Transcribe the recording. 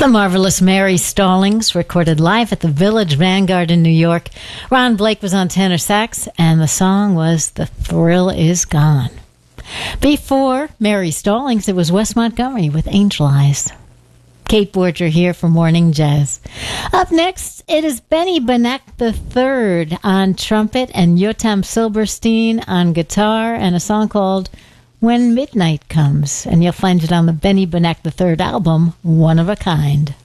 The marvelous Mary Stallings, recorded live at the Village Vanguard in New York. Ron Blake was on tenor sax, and the song was The Thrill Is Gone. Before Mary Stallings, it was Wes Montgomery with Angel Eyes. Kate Borger here for Morning Jazz. Up next, it is Benny Benek III on trumpet and Yotam Silberstein on guitar, and a song called When Midnight Comes. And you'll find it on the Benny Benek III album, One of a Kind.